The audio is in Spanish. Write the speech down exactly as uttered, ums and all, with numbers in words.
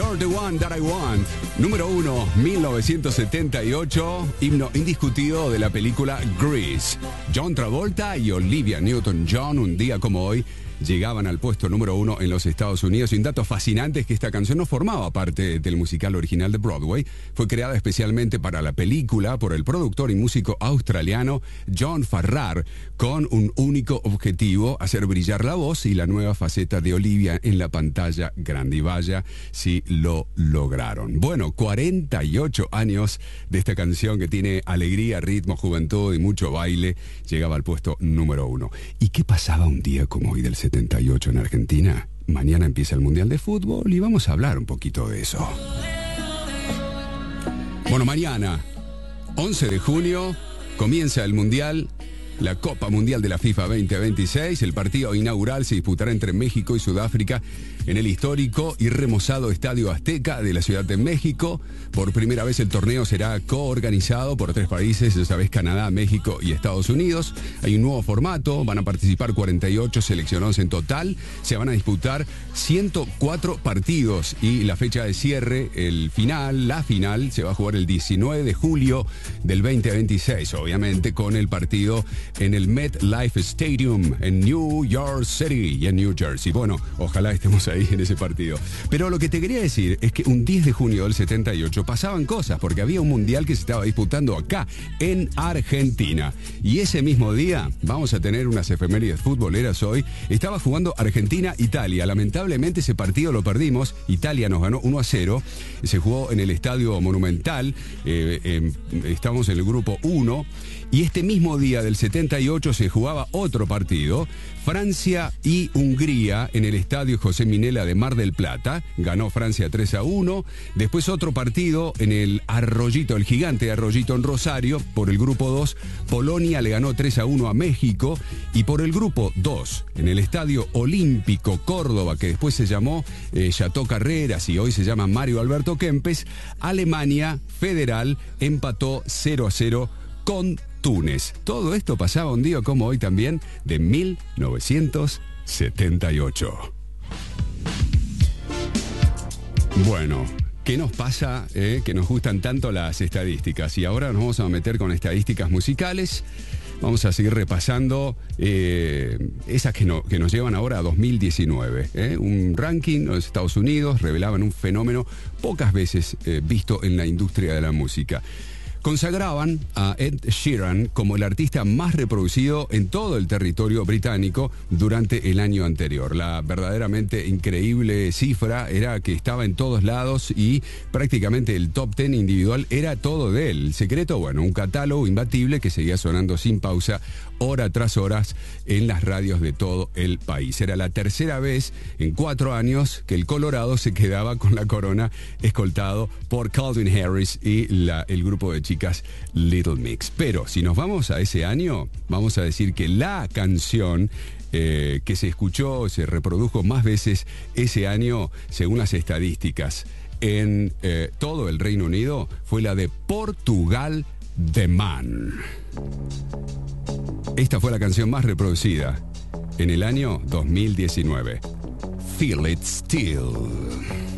You're the One That I Want. Número uno, mil novecientos setenta y ocho, himno indiscutido de la película Grease. John Travolta y Olivia Newton-John, un día como hoy, llegaban al puesto número uno en los Estados Unidos. Y un dato fascinante es que esta canción no formaba parte del musical original de Broadway. Fue creada especialmente para la película por el productor y músico australiano John Farrar, con un único objetivo: hacer brillar la voz y la nueva faceta de Olivia en la pantalla grande. Y vaya si lo lograron. Bueno, cuarenta y ocho años de esta canción que tiene alegría, ritmo, juventud y mucho baile, llegaba al puesto número uno. ¿Y qué pasaba un día como hoy del setenta y ocho en Argentina? Mañana empieza el Mundial de Fútbol y vamos a hablar un poquito de eso. Bueno, mañana, once de junio, comienza el Mundial, la Copa Mundial de la FIFA veinte veintiséis. El partido inaugural se disputará entre México y Sudáfrica en el histórico y remozado Estadio Azteca de la Ciudad de México. Por primera vez el torneo será coorganizado por tres países, esta vez Canadá, México y Estados Unidos. Hay un nuevo formato, van a participar cuarenta y ocho seleccionados en total. Se van a disputar ciento cuatro partidos y la fecha de cierre, el final, la final, se va a jugar el diecinueve de julio del veinte veintiséis, obviamente con el partido en el MetLife Stadium en New York City y en New Jersey. Bueno, ojalá estemos ahí en ese partido. Pero lo que te quería decir es que un diez de junio del setenta y ocho pasaban cosas, porque había un mundial que se estaba disputando acá, en Argentina. Y ese mismo día, vamos a tener unas efemérides futboleras hoy, estaba jugando Argentina-Italia. Lamentablemente ese partido lo perdimos. Italia nos ganó uno a cero. Se jugó en el Estadio Monumental. Eh, eh, estamos en el grupo uno. Y este mismo día del setenta y ocho se jugaba otro partido, Francia y Hungría, en el Estadio José Minella de Mar del Plata. Ganó Francia tres a uno. Después otro partido en el Arroyito, el gigante Arroyito en Rosario. Por el grupo dos, Polonia le ganó tres a uno a México. Y por el grupo dos, en el Estadio Olímpico Córdoba, que después se llamó eh, Chateau Carreras y hoy se llama Mario Alberto Kempes, Alemania Federal empató cero a cero con Túnez. Todo esto pasaba un día como hoy también de mil novecientos setenta y ocho. Bueno, ¿qué nos pasa? Eh? Que nos gustan tanto las estadísticas. Y ahora nos vamos a meter con estadísticas musicales. Vamos a seguir repasando eh, esas que, no, que nos llevan ahora a dos mil diecinueve. ¿eh? Un ranking de los Estados Unidos revelaban un fenómeno pocas veces eh, visto en la industria de la música. Consagraban a Ed Sheeran como el artista más reproducido en todo el territorio británico durante el año anterior. La verdaderamente increíble cifra era que estaba en todos lados y prácticamente el top ten individual era todo de él. El secreto, bueno, un catálogo imbatible que seguía sonando sin pausa hora tras hora en las radios de todo el país. Era la tercera vez en cuatro años que el Colorado se quedaba con la corona, escoltado por Calvin Harris y la, el grupo de chicas Little Mix. Pero si nos vamos a ese año, vamos a decir que la canción eh, que se escuchó, se reprodujo más veces ese año, según las estadísticas, en eh, todo el Reino Unido, fue la de Portugal The Man. Esta fue la canción más reproducida en el año dos mil diecinueve. Feel It Still.